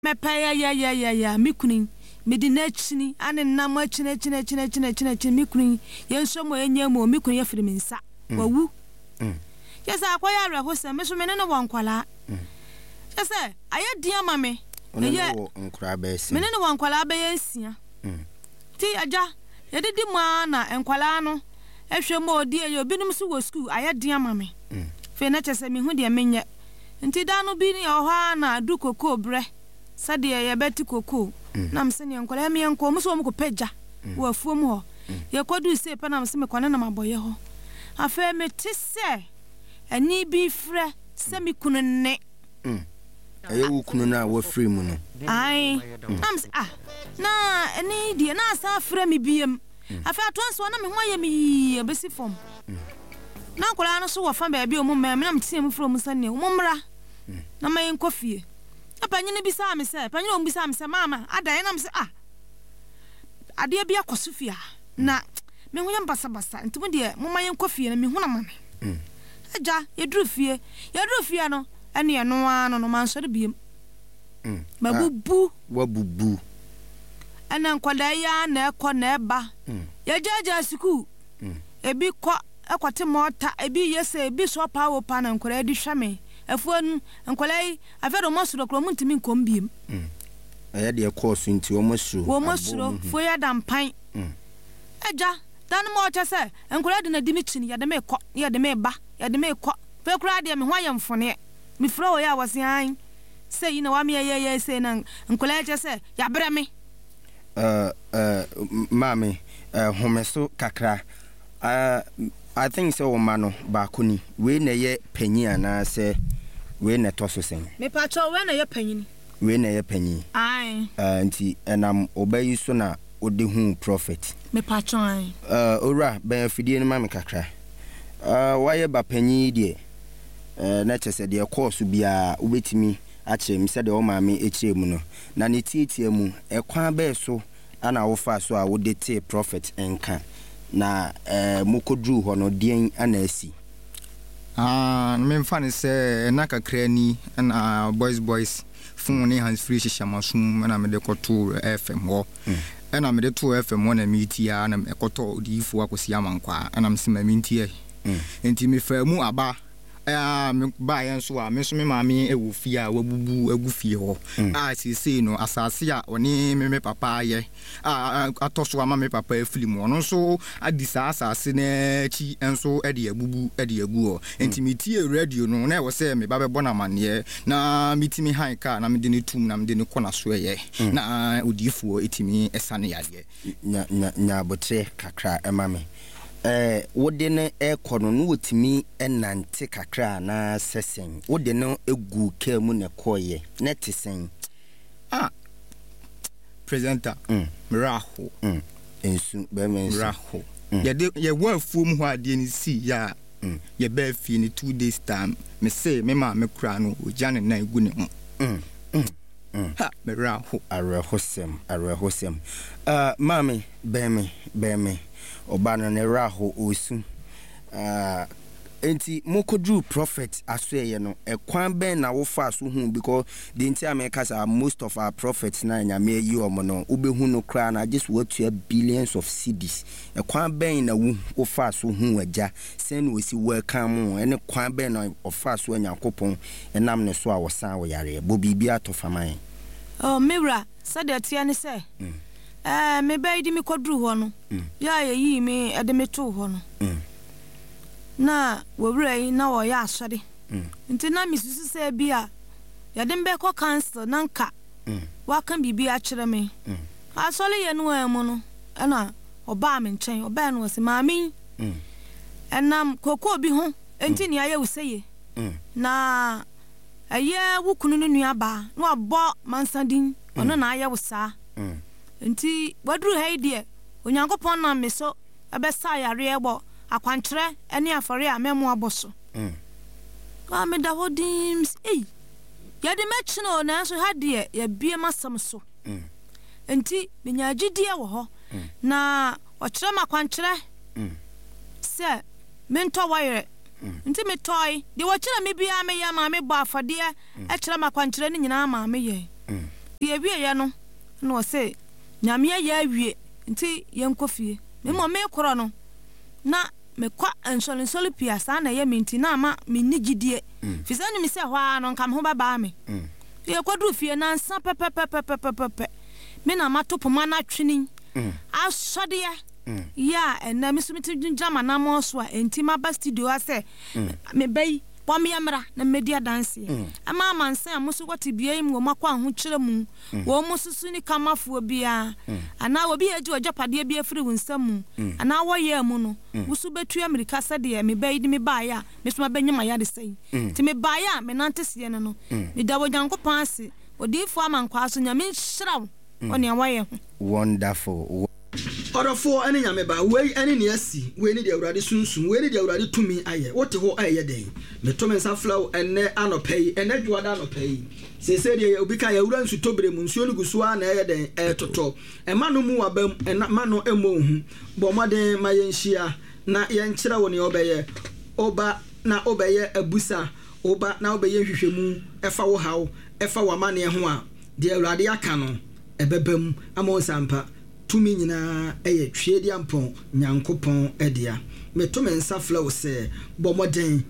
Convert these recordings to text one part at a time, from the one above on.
me pay ya me kuni me di na chini ane na ma chine me kuni yenso mo enya mo me kuni afiri me nsa wawu yes akwaya reho se me so me ne no wankwala yes aye dia ma me ye nkura ba esi me ne no wankwala ba ye nsia ti aja ye didi ma na enkwala no ehwe mo odi ye obinum so wo school aye dia ma me fe na chese me hu de menye nti da no bi ni ohwa na du koko bre sade ye beti koko na mse ne enkwala me enko mo so mo ko peja wo afuom ho ye kodu se pa na mse me kwane na maboye ho afa me tise ani bi frɛ se me kunu ne aye wo kunu na wo free mu no ai nams na ani die na sa frɛ me biem afa tonso na me ho aye me obesi fom na kola no so wo fa ba bi o mu me na mtie mu frɛ mu sane o mumra na mayen kofie apanyine bi sa me se panyine o bi sa me se mama adan na me se ade bi akosofia na me ho yam basa ntumu de mo mayen kofie na me hu na mame aja yedru fie no ene ye no ano no mansore biem babubu wabubu ana nkwada ya na ekọ na eba ye jaja siku ebi kọ ekote mota ebi yese ebi so pawo pa na nkwada di hwame afuan nkwada yi afedo mosuro kro muntimi nkom biem aye de course nti wo mosuro fo ya dampan aja dan mo cha se nkwada de na di mi chini ya de me kọ ya de me ba ya de me kọ fe kura de me ho ayemfone mi fro ya wase an se yi na wa me ye se na nkwada cha se ya bre me mami homeso kakra I think so mano ba kuni we na ye panyi ana se we na toso sen me pacho we na ye panyi ai nti enam obayi so na ode hu prophet me pacho ai ora ba fidie no mami kakra waye ba panyi die na chese de course bia obetimi ache mi se de o maami echire mu no na ne tietie mu ekwan ba so ana wo fa so a wo de te prophet enka na mukodru ho no den ana asi me fa ne se na kakra ni na boys fun ni hands free shishamasum na me de koto FM ho na me de to FM ho na meetia na me koto odiifo akosi amankwa na me se ma meetia enti me fa mu aba me ba yen so a me so me maami ewu fie a wabubu agu fie ho sisi no asase a oni me papa ye atoso ama me papa afili mu no so adisa asase na chi enso ede abubu ede agu ho enti metie radio no na wo se me ba bebo na mane na mitimi han ka na me de ne tum na me de ne kona so ye na odifuo etimi esane yade nya botre kakra emame wode ne ekono no wotimi enante kakra na sesen wode no egu ka mu ne koye netisen presenter miraho ensu be men miraho ye wa fuom ho ade ni si ya ye ba fi ni 2 days time me say me ma me kura no oja ne na egu ne ho miraho arehosem mami be me obano ne raho osu enti mokodru prophet asoye no ekwan ben na wo fa so hu because the entire Americas are most of our prophets na nyame yi omo no obehu no kra na just what to billions of cedis ekwan ben na wo fa so hu agya sen we si welcome ene kwan ben na ofa so anyakopon enam ne so a wosan wo yare bo bibia to faman mewra sade atia ne se me bai di mi kodru ho no ya yi me ade me to ho no na wowura yi na wo ya asore nti na misusu se bia ya de mbe ko cancel na nka wa kan bibi a kire me asole ye no emu no na oba me nchen oba no se maami enam koko bi ho enti ni aye useye na aye wukunu no nuaba na obo mansandin ono na aye wusa nti wadru haidie onyankopon na meso abesa yare ebo akwankyere ene afore a memo aboso me da hodims ya de mechino na so hadie ya bie masam so nti menyagidie wo ho na okyere makwankyere se mento wire nti metoy de wokyere me bia me ya ma me bo afade e kyere makwankyere ni nyina ma me ye ye wie no no say nyame ya wie nti yenko fie me mo me koro no na me kwa ensole pia sa na ye minti na ma me nigidie fisa ni me se hwa no nkam ho baba me ye kwadu fie na nsa pepepepepepe me na matopo mana twini asode ya na me so meti jama na mo so enti ma ba studio ase me bai Wami amra na media dance ama mansa amuso kwati bia mu makwa ho kire mu wo mususu ni kamafuo bia ana obi eji ojapade bia firi wunsam ana wo ye mu no wusu betu America sade me bai di me ba ya me so banyama ya de sei ti me ba ya me nante se no me da wojanko panse odifo amankwa so nyame hyiraw oni awaye wonderful Orofo ene nyame ba we ene ne asi we ne de awurade sunsun we ne de awurade tumi aye wote ho aye den me to mensa flow ene anopai ene dwoada anopai se de obi ka ya wura nsu tobre mu nsuo ne guso a na aye den toto ema no mu wabam ema no emo hu bo moden ma yenhia na yenkyira wo ne obeye oba na obeye abusa oba na obeye hwehwemu efa wo hawo efa wo amane ho a de awurade aka no ebebam amonsampa tumi nyina eye twedi ampon nyankopon edia meto mensa flow se bomoden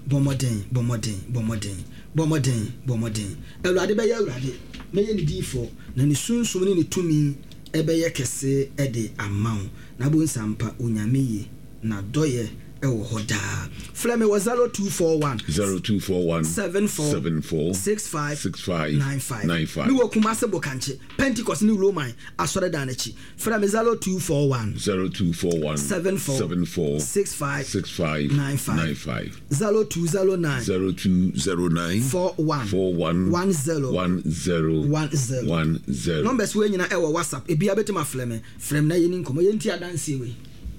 awurade be ya awurade meye ne difo na ne sunsum ne tumi ebe ye kese ede amaw na bonsampa onyameye na doye ewo hoda flame was 0241 74 65 95 mi wo kuma se bokanche Pentecost ni Roman asore danachi flame 0241 74 65 95 0209 41 numbers we nyina ewo WhatsApp ebia betima flame na yeni nkomo yenti adanse we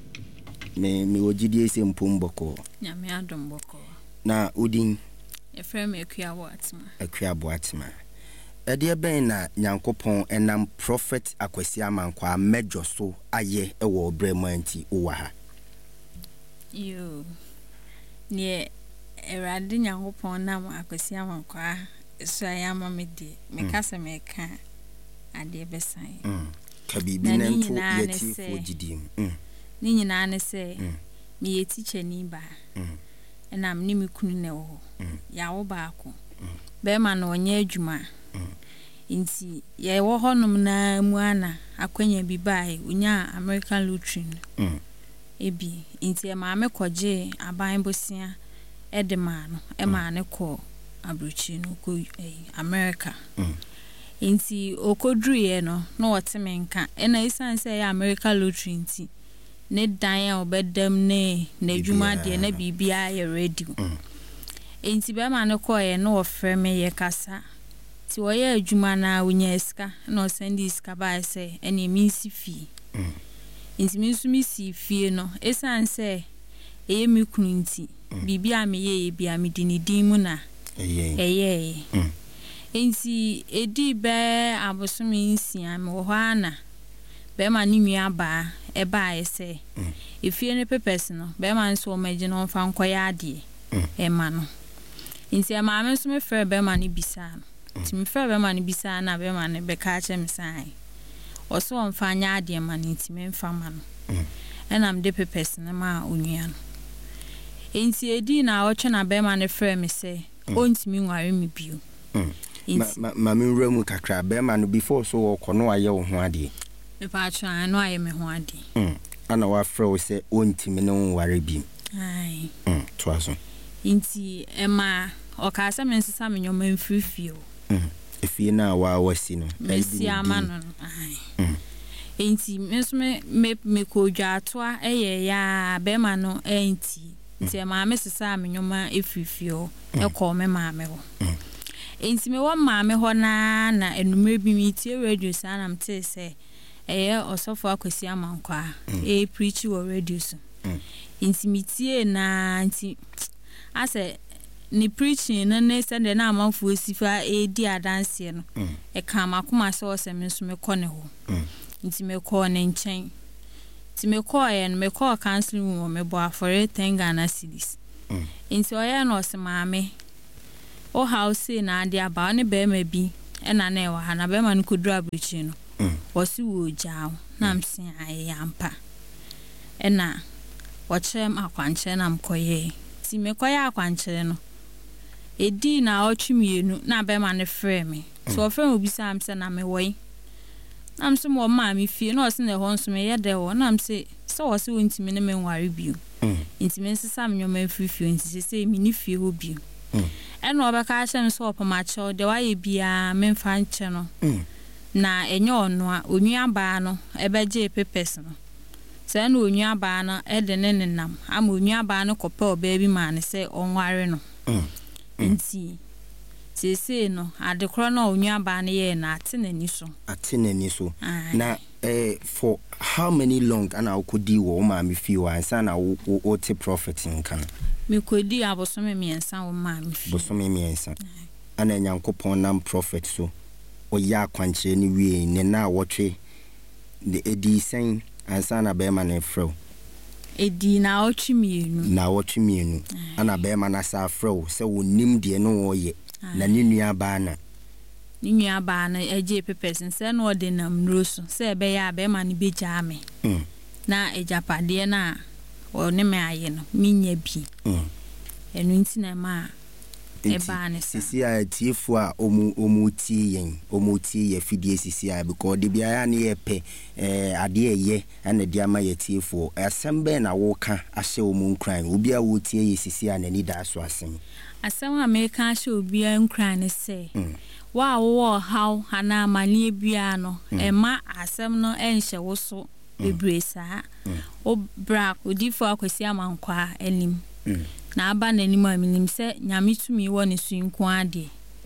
me wojidie se mpomboko nyame adomboko na udin efrem akuabo atma ede ben na nyankopon enam prophet Akwasi Amankwa mejo so aye ewo bremanti uwa ha yo ne erade nyankopon nam Akwasi Amankwa so ayama mede mekasa meka ade besan kabibi nanto yeti fojidim ni nyina ne se me ye teacher ni ba na me ni kunu ne wo ya wo ba ko be ma na onye adwuma nti ye wo honum na mu ana akwanya bi bai unya American Lottery ebi nti e ma me koje aban bosia edema no e ma ne ko abrochi no ko America nti okodru ye no no wote me nka e na isan se ya American Lottery nti ne dan obedam ne na dwuma de na bibia ye ready enti be ma ne ko ye no ofre me ye kasa ti wo ye adwuma na wonya eska na send iska ba se ene mi si fi enti mi su mi si fi no esan se eye mi kunu nti bibia me ye bia me dinidin mu na eye enti edi be abosomi nsia me wo ana be ma ni nua ba e ba ese efie ne pepes no be ma nso maji no fa nkoya ade e ma no nti e ma me nso me frɛ be ma ni bisa no ti me frɛ be ma ni bisa na be ma ne be ka che me sai oso mfa anya ade ma ni ti me mfa ma no e na me de pepes ne ma onua no nti edi na o twa na be ma ne frɛ me se onti mi nware me bio ma me nramu kakra be ma no before so wo kono aye wo ho ade me pa twa no aye me ho ade ana wa frɛ wo se onti mi no nware bi ai toaso nti ema o ka sa me nsesa me nyoma mfirifio efie na wa wasi no mesi ama no ai nti me ko dwa atoa eye ya be ma no enti nti ma me sesa me nyoma efirifio e ko me ma me ho enti me wo ma me ho na enumere bi mi tie radio sa na mte se eye osofo Akwasi Amankwa e preach wo radio so enti mi tie na nti ase ni preaching na ne se de na amanfo sifa e di adanse no e ka makoma se o se me so me kɔ ne ho nti me kɔ ne nkyɛn nti me kɔ ye no me kɔ counseling room me bo afore 10 Ghana cedis nti o ye no se maame o house na ade aba ne be ma bi ɛna na ɛwɔ ha na bɛma no kɔduru abrikyi no wɔsi wɔ gyaw na mse ayampa ɛna wɔkyerɛ akwankyerɛ na mkɔyɛ ti mekɔyɛ akwankyerɛ no edi na ɔtwemienu na bɛma no frɛ me so ɔfrɛ me obisa am sɛ na mewɔyi na mse mo ma me fie na ɔse na ɛhɔ nso me yɛ dɛ wɔ na mse sɛ wɔse wɔ ntimi ne me nware bio ntimi nsesa me nyɔma frifio nti sɛ me ne fie hɔ bio ɛna ɔbɛka ahyɛ me sɛ ɔpamakyɛw de wayɛ bia memfa nkyɛ no na ɛnyɛ ɔno a onua baa no ɛbɛgye papers no sɛ na onua baa no ɛde ne nenam ama onua baa no kɔpɛ ɔbaa bi ma ne sɛ ɔnware no nti sese no adekorɔ na onua baa no yɛ na ate n'ani so na for how many long ana wokɔdi wɔ wo maame fie wɔ ansa na wote prophet nka no mekɔdi abosome mmiɛnsa wɔ maame fie bosome mmiɛnsa ana Nyankopɔn nam prophet so ɔyɛ akwankyerɛ no wie ne na wɔtwe de edi sɛn ansa na bɛrima no frɛw edi na ɔtwe mienu ana bɛrima no sa frɛw sɛ wonim deɛ no wɔyɛ na ne nua baa na ɛgye pepes sɛ na ɔde nam nuro so sɛ ɛbɛyɛ a bɛrima no bɛgyaa me na agyapadeɛ na ɔne me ayɛ no menya bi ɛno nti na ma eba ne sa sisi a tiefo a omutie yɛ fidie sisi a because de bia na yɛ pɛ ade ɛyɛ ana de ama yɛ tiefo asɛm bɛ na woka ahyɛ omu nkran obi a wotie yɛ sisi a nani da so asɛm a meka ahyɛ obi a nkran ne sɛ wa wo haw ana amanie bia no ɛma asɛm no ɛnhyɛ wo so bebre saa o bra odifo akwasi amankwa anim na aba n'anim a minim sɛ nyame tumi wɔ ne so nko ade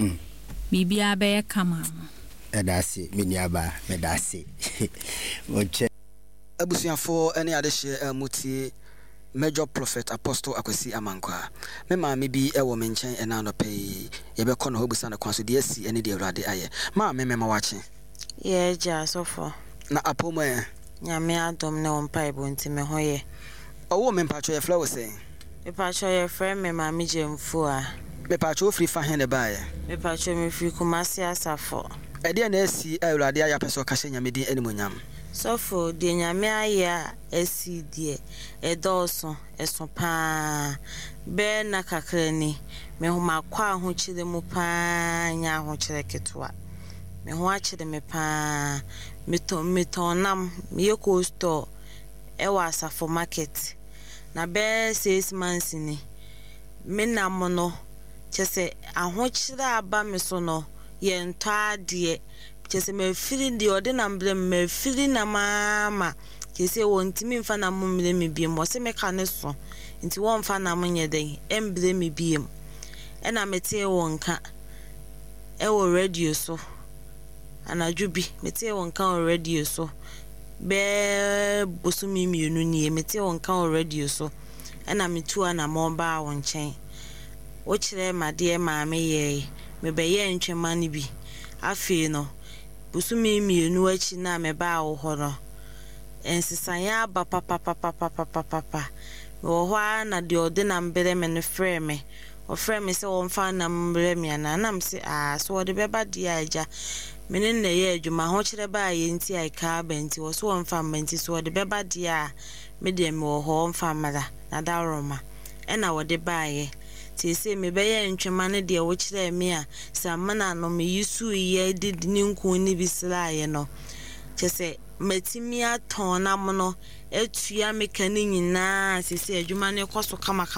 bibia bɛyɛ kama ɛdase meniaba medase woche abusuafo ɛne adehye mutie Major Prophet Apostle Akwasi Amankwa me maame bi ɛwɔ me nkyɛn ɛna no pɛi yɛbɛkɔ no hobusa no kwanso de asi ɛne de awurade ayɛ ma me mema wache ye gya sofo na apomo nyame adom ne on paibo nti me hoye owo me mpacho ye flow say me pacho ye frɛ me maame gyemfu a me pacho free fa hen ne baaye me pacho me free Kumasi Asafo ɛde na asi awurade ayɛ pɛso ka hyɛ nyame din animonyam sofo de nyame ayɛ asi die edoso eso pa be na kakrani me homa kwa ho kyire mu pa nya ho kyire ketwa me ho akyire me pa meton nam me ko store e wa Asafo market na be 6 months ni me nam no kyese aho kyire aba me so no ye ntɔ ade kyese me firi de ode na mble me firi na mama kyese wontimi mfa na mumle me biem wo se me ka ne so nti wo mfa na munye den emble me biem ɛna mete wo nka e wo radio so anadwo bi mete wo nka wo radio so be bosumi mienu nie mete wo nka wo radio so ɛna metu ana mo ba wo nkyɛn wo kyerɛ made maame ye me be ye ntwema ne bi afi no bosumi mienu achi na me ba wo ho no ensisanya ba papa wo ho na de ode na mbere me ne frɛ me o frɛ me se wo mfa na mbere me na nam se so ode beba di agya me ne na ye adwuma ho kyerɛ ba ye nti ai ka ba nti wo so wo mfa mbanti so ode beba di a me de me wo ho mfa mara na da roma ɛna wode ba ye ti se me be ye ntwema ne de wo kyerɛ me a samana no me yisu ye didi ne nku ni bisla ye no kyese matimi aton na mo no etua me kane nyina sese adwuma ne koso kama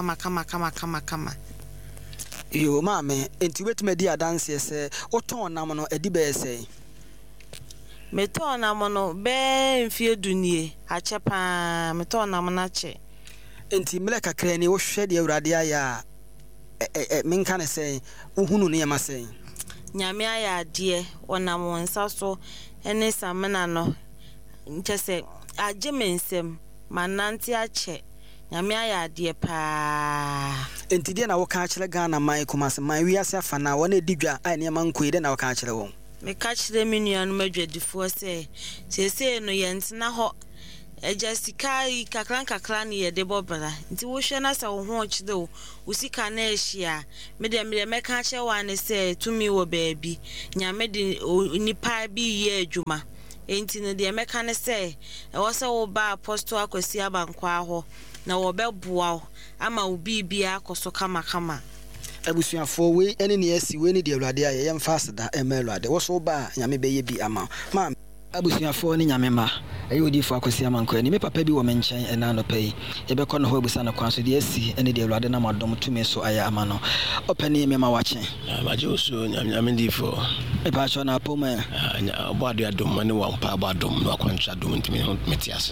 yo maame enti wetime di adanse sɛ oton nam no edi be sɛ me ton nam no be mfie dunie achepa me ton nam na che enti mele kakra ni wo hwɛ de awurade aya menka ne sɛ uhunu ne yama sɛ nyame aya ade wonam wonsa so ene samena no nkyese agye mensem manante ache nyame aya ade pa enti de na wo ka kyerɛ Ghana man Kumasi man wiase afa na wona edidwa a ne man koyi de na wo ka kyerɛ won me ka kyerɛ me nuanu madwadifo sɛ sese no yɛntena hɔ eja sika kakran ne ye de bobra nti wo hwe na sa wo ho ochide wo usika na ehia me de meka che wa ne se tumi wo baabi nyame de nipa bi ye adwuma enti ne de meka ne se wo se wo ba apostle akwasi abankwa ho na wo beboa ama wo bibia akoso kama abusuafo we ene ne asi we ne de awurade aye yem fast da emelade wo so ba nyame beye bi ama ma abusuafo ne nyame ma ayi odi fo akwasi amanko ni me papa bi wo me nchen ena no pay ye be kɔ no ho abusa no kwan so de asi ene de awurade na madom tumi so aya ama no opani me ma wache majo so nyame di fo e pa cho na poma oboado adom ne wa mpa abadom no akwancha dom ntimi metiase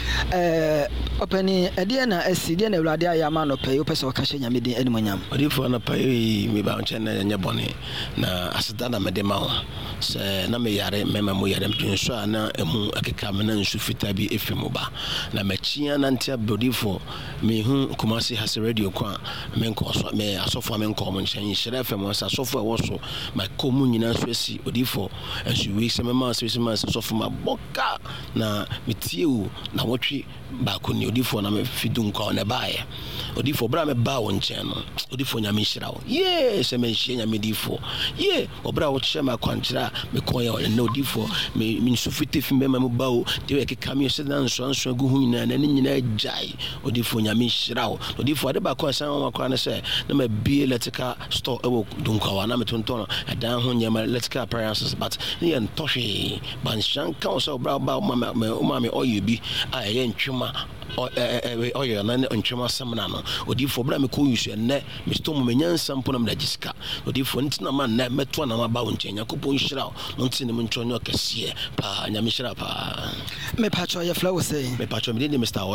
opani ede na asi de na awurade aya ama no pay opese wakashe nyame din eni monyam odi fo na pay me ba nchen na nya bone na aseda na me de ma ho se na me yare mema mo yare mtwenso ana emu akeka me na nsu fita bi efemu ba na machia na ntia bodifo me hu Kumasi has radio kwa me nko so me asofo me nko mo nchen hire fm so asofo e wo so ma komu nyina so asi odifo ensu wi se me ma so ma asofo ma boka na metiu na wotwe ba ko ni odifo na me fidu nko na baaye odifo bra me ba wo nchen no odifo nya me hira wo se me hia nya me difo obra wo che ma kwanchira me koye na odifo me nsu fita fi me ma mo bawo de we keka me se dan so agu hu nyina na nyina jai odifo nya me hira wo odifo ade ba ko san ma kwa na se na ma bie electrical store ewo dunkawa na me tonton adan ho nya electrical appliances but ye ntohwe ban shanka wo se obra ba ma me oyebi a ye ntwema oye na ntwema samna no odifo bra me ko yusu ne me sto mo nyansa mpo na me dagiska odifo ntina ma na meto na ma ba wo nkyenya kopo nhira no ntine mo ntwonyo kese pa nya me hira pa me pacho ye flow say me pacho me de Mr.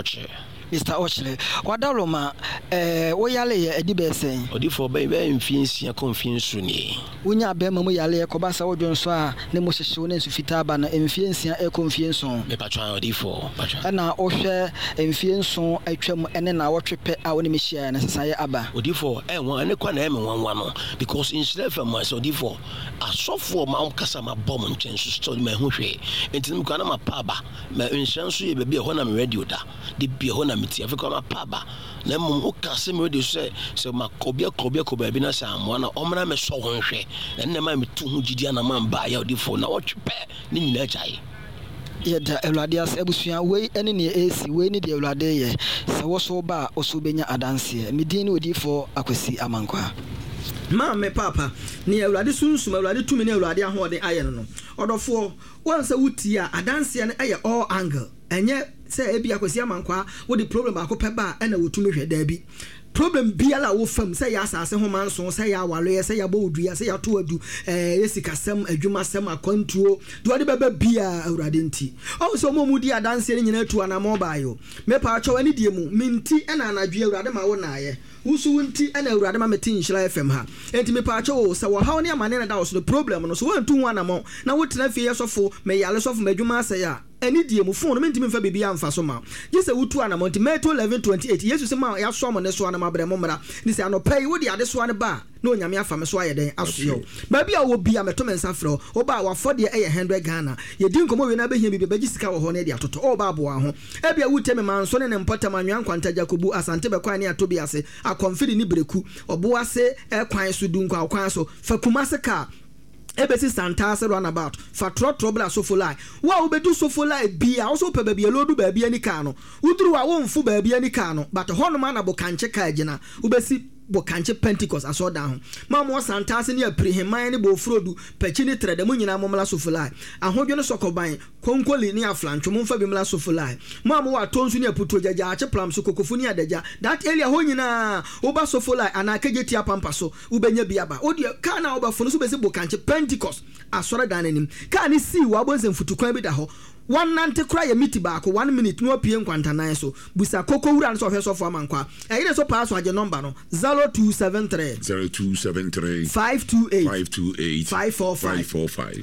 Oche wadaloma wo yale ye edi be sen odifo be mfiensia konfiensu ni wonya be ma mo yale ko ba sa wodwonso a ne mo hyehye ne nsu fita ba na mfiensia konfiensu me pacho odifo pacho na ohwe mfiensu atwam ene na wotwepe a woni mehia na sesa ye aba odifo won ene kwa na eme wanwa no because in Shrefa ma so odifo asofo ma kasa ma bom nchensu so ma hu hwe entinim kwa na ma paba ma nshansu ye bebe ho na me radio da de bia ho na meti afika ma paba na mum o kase me radio se ma kobia bi na sa amwa na omra me so ho hwe na ne ma metu hu gidia na ma ba ya odifo na wotwepe ni nyina jai yeda Ewurade as abusua we ene ne esi we ni de Ewurade ye se wo so ba o so benya adanse medin ne odifo akwasi amankwa ma me papa ni Ewurade sunsum Ewurade tumi ne Ewurade ahode aye no odofo wonsa wuti a adanse ne aye all angle enye se ebi akwasi amankwa wo the problem akope ba na wotumi hweda bi problem biala wo fam say ya asase ho manso say ya wale say ya bowdua say ya to adu yesikasem adwumasem akwantuo do ade baba bia Awurade nti o so mo mudi adanse ne nyina tu ana mobile me pa acho ani die mu minti na anadwe Awurade ma wo naaye wusu nti na Awurade ma meti Nhyira FM ha enti me pa acho so wo hawo ne amane na da wo so problem no so wo ntu ho anamo na wo tena fie yesofo me yale sofo madwuma say ya ani die mu phone mentimi mfa bibia mfa so ma gese wutu anamonti Matthew 11:28 yesu se ma ya so mo ne so anama bre mo mra ni se anopai wo de ade so ane ba na onyame afa me so ayeden aso ba bia wo bia meto mensa frɛ wo ba wa fode e 100 Ghana ye din komo we na behia bibia bagi sika wo ho na de atoto o ba boa ho e bia wuteme manso ne mpota manwan kwanta Jakobu asante be kwan ne atobi ase akomfidi ni breku obo ase e kwan so dunkwa kwan so fa kumase ka ebesi santase run about fa trotro sofolai wa obedu sofolai bia also pe bia lodu bia ani ka no uduru wa wo mfu bia ani ka no but honoma na bokanche ka agina ubesi bokanche Pentecost aso down ma mo santase ne apriheman ne bofrodu pachi ne trede mo nyina momla sofolai ahodwo ne sokoban konkoli ne aflantwo mo mfa bimla sofolai ma mo wa tonsu ne aputo jaja ache plam so kokofu ne adaja that area ho nyina oba sofolai anaka jetia pampa so ubenya biaba odi ka na oba fono so besi bokanche Pentecost asore dan anim ka ne si wa bonze mfutukwan bi da ho one nante kra ya miti ba ko 1 minute no pie nkwantanan so busa koko wura so hwe so fo amankwa eyire so pass waje number no 0273 528 545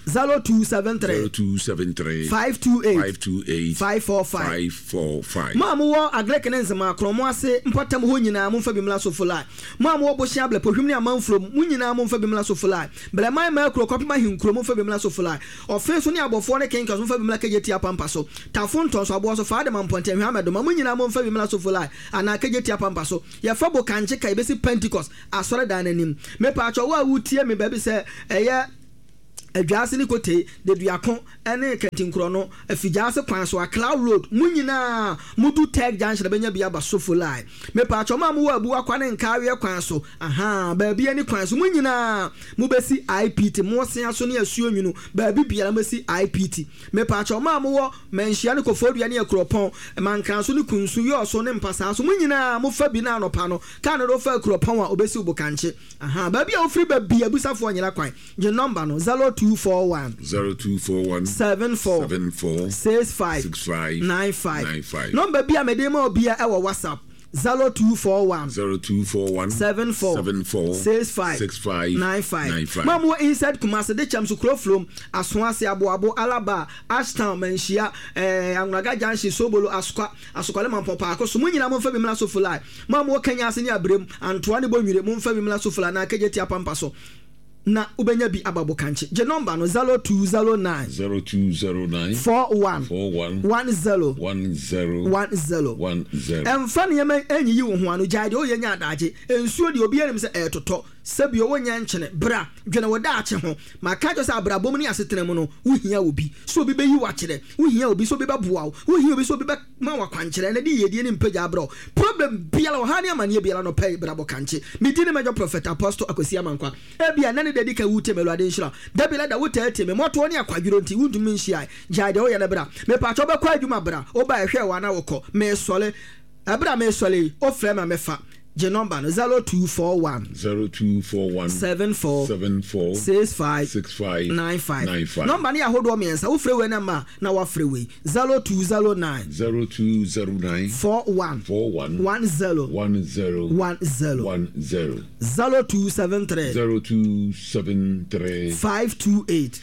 0273 528 545 mamu wo aglek ne nzema akromo ase mpatam ho nyina mo mfa bimla so fulai mamu wo bohia able pohwim ne amanfrom mo nyina mo mfa bimla so fulai ble mai ma akro kopima hinkro mo mfa bimla so fulai ofenso ne abofo ne kenka so mfa bimla kageti tia pampa so tafo nton so abo so fa de mamponte hwe amedoma mo nyina mo mfa bi mla so fulai ana kagye tia pampa so ye fa bo kanche kai besi Pentecost asore dan nanim me pa acho wa wutie me ba bi se eye adwase ni kote de duakon ene kantinkro no afijase kwan so a Cloud Road munyina mudu tag junction benya bia ba so fulai me pa choma mu abu akwa ne nkawe kwan so ba bia ni kwan so munyina mu besi IPT mo sen so ne asuo nwunu ba bi bia na besi IPT me pa choma mu wo menhia ne kofodua ne akropon mankan so ne kunsu yo so ne mpasa so munyina mu fa bi na anopa no kan ro fa akropon a obesi ubokanche ba bia ofri ba bia busafo nyira kwan je number no 0241 74 65 95 number bia medema obia e wo WhatsApp 0241 74 65 95 mamu inside Kumasi de cham so kroflom asoase aboabo Alaba Ashtown manhia Anwaga Junction Sobolo asokole mampopa akoso munyina mo fa bi mla so fulai mamu Kenya ase ni abrem Antoine Bonwire mo fa bi mla so fulai na kagye tia pampa so na ubenya bi ababo kanche je number no 0209 41 10 emfa ne yema enyi wo ho ano jade o yenya adaje ensuo de obi anim se etoto sabi o wonya nchene bra dwene wo daache ho maka jo se abrabom ne asetenam no wohia obi so obi beyi wa kire wohia obi so obi baboa wohia obi so obi ba ma wa kwankire na de yedie ne mpaja abro problem biala o ha ne amane biala no pay brabo kanche me di ne major prophet apostle Akwasi Amankwa ebia na ne de dika wute melwade nshira da bila da wute ete me moto ne akwadwiro nti wundum nhia jade o ye na bra me pa cho be kwa adwuma bra o ba ehwe wa na wokọ me sole abra me sole o frema me fa je number no 0241 74 65 95 number ni ahodo me nsa wo frɛ we na ma na wa frɛ we 0209 41 10 0273 528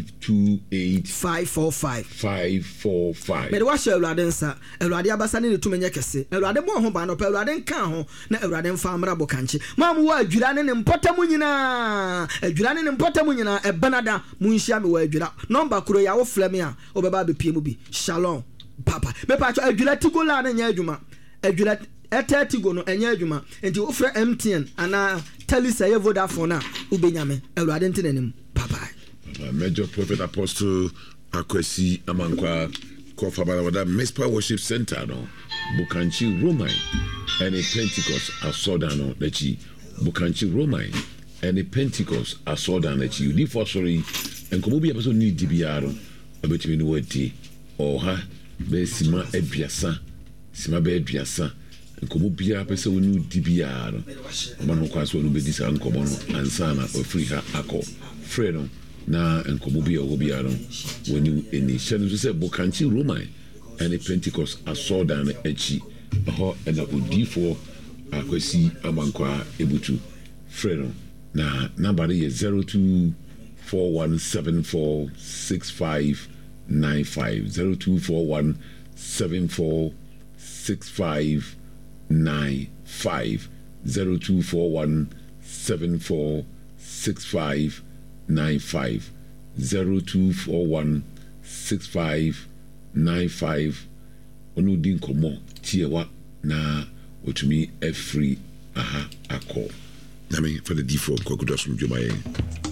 545 me wa share Awurade nsa Awurade abasa ne tumenye kese Awurade mo ho ba no pa Awurade nka ho na Awurade mfa amra bokanche mamu wa adwira ne mpotamu nyina ebenada munhia me wa adwira number kuro ya wo flame a obeba be pie mu bi shalom papa me pa cho adwira tigola na nya adwuma adwira etatigo no enya adwuma enti wo fra MTN ana Telisa ye Vodafone na ubenyame Awurade ntenanim papa Major Prophet Apostle Akwasi Amankwa Kofabala wada Mespa Worship Center no Bukanchi Roman and a Pentecost asodano lechi Bukanchi Roman and a Pentecost asodano lechi uni for sorry and komo bi abeso ni dibiaro abetimi ni wadi o ha be sima ebiasa sima be ebiasa and komo bi abeso ni dibiaro mano kwaso no be disa nkomo no ansana ofri ha akọ freno na nkomo bi o biaro woni eni shenu se Bukanchi Roman and a Pentecost asodano echi ho ena odifo Akwasi Amankwa ebutu freno na number is 0241746595 0241746595 02416595 onu din komo tiewa na otumi every aha akọ. I mean, for the default, Kokudos from Jumaye.